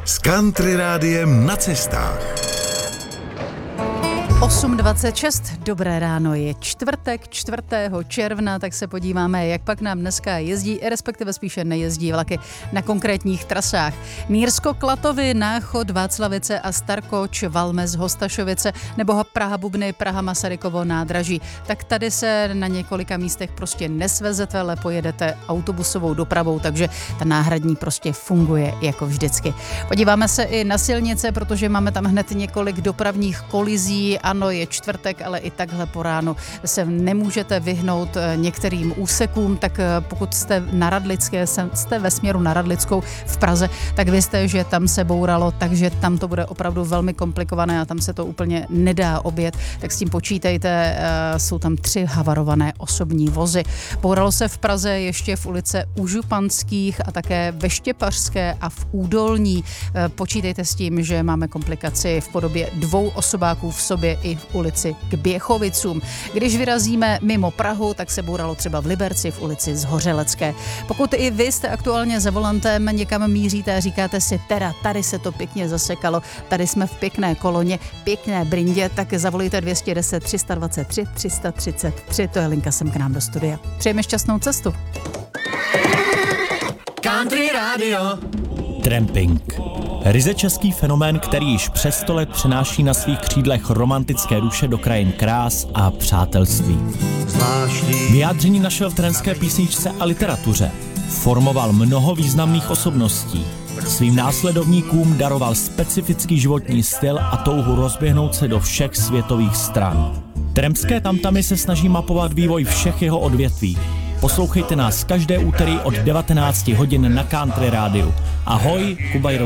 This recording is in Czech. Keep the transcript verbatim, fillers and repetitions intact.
S Country Rádiem na cestách. osm dvacet šest, dobré ráno, je čtvrtek, čtvrtého června, tak se podíváme, jak pak nám dneska jezdí, respektive spíše nejezdí vlaky na konkrétních trasách. Nýrsko, Klatovy, Náchod, Václavice a Starkoč, Valmes, Hostašovice nebo Praha, Bubny, Praha, Masarykovo nádraží. Tak tady se na několika místech prostě nesvezete, ale pojedete autobusovou dopravou, takže ta náhradní prostě funguje jako vždycky. Podíváme se i na silnice, protože máme tam hned několik dopravních kolizí. Ano, je čtvrtek, ale i takhle po ránu se nemůžete vyhnout některým úsekům, tak pokud jste na Radlické, jste ve směru na Radlickou v Praze, tak vězte, že tam se bouralo, takže tam to bude opravdu velmi komplikované a tam se to úplně nedá objet, tak s tím počítejte, jsou tam tři havarované osobní vozy. Bouralo se v Praze ještě v ulice U Županských a také ve Štěpařské a v Údolní. Počítejte s tím, že máme komplikaci v podobě dvou osobáků v sobě i v ulici k Běchovicům. Když vyrazíme mimo Prahu, tak se bouralo třeba v Liberci v ulici Zhořelecké. Pokud i vy jste aktuálně za volantem, někam míříte a říkáte si, teda tady se to pěkně zasekalo, tady jsme v pěkné koloně, pěkné brindě, tak zavolejte dvě stě deset, tři sta dvacet tři, tři sta třicet tři, to je linka sem k nám do studia. Přejeme šťastnou cestu. Country Radio. Tramping. Ryze český fenomén, který již přes sto let přenáší na svých křídlech romantické duše do krajin krás a přátelství. Zvláštní. Vyjádření našel v tremské písničce a literatuře. Formoval mnoho významných osobností. Svým následovníkům daroval specifický životní styl a touhu rozběhnout se do všech světových stran. Tremské tamtamy se snaží mapovat vývoj všech jeho odvětví. Poslouchejte nás každé úterý od devatenácti hodin na Country Rádiu. Ahoj, Kuba